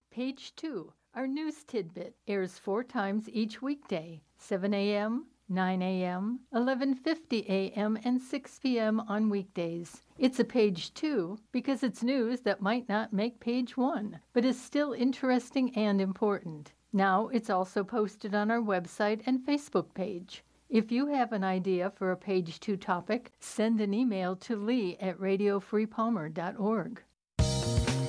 Page 2, our news tidbit, airs 4 times each weekday, 7 a.m., 9 a.m., 11:50 a.m., and 6 p.m. on weekdays. It's a Page 2 because it's news that might not make Page 1, but is still interesting and important. Now it's also posted on our website and Facebook page. If you have an idea for a Page 2 topic, send an email to lee@radiofreepalmer.org.